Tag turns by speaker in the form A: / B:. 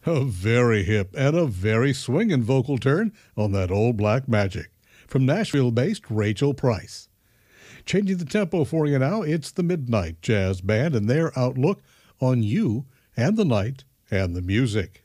A: A very hip and a very swinging vocal turn on that old black magic from Nashville-based Rachel Price. Changing the tempo for you now, it's the Midnight Jazz Band and their outlook on you and the night and the music.